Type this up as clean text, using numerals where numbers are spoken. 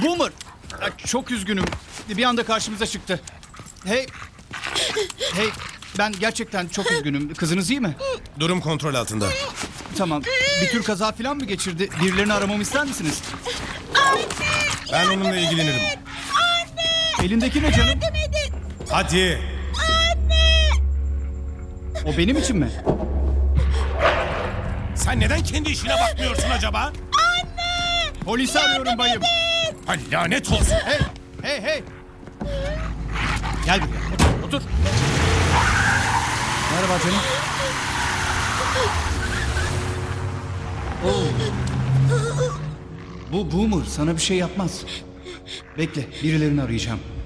Boomer. Çok üzgünüm. Bir anda karşımıza çıktı. Hey. Hey. Ben gerçekten çok üzgünüm. Kızınız iyi mi? Durum kontrol altında. Tamam. Bir tür kaza falan mı geçirdi? Birilerini aramamı ister misiniz? Ben onunla ilgilenirim. Elindeki ne canım? Hadi. O benim için mi? Sen neden kendi işine bakmıyorsun acaba? Polisi arıyorum bayım. Ay lanet olsun. Hey. Hey hey. Gel buraya. Otur. Merhaba canım. Oo. Bu Boomer sana bir şey yapmaz. Bekle, birilerini arayacağım.